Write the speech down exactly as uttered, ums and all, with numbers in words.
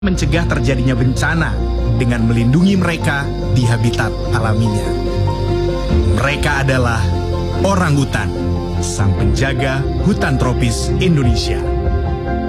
mencegah terjadinya bencana dengan melindungi mereka di habitat alaminya. Mereka adalah orangutan, sang penjaga hutan tropis Indonesia.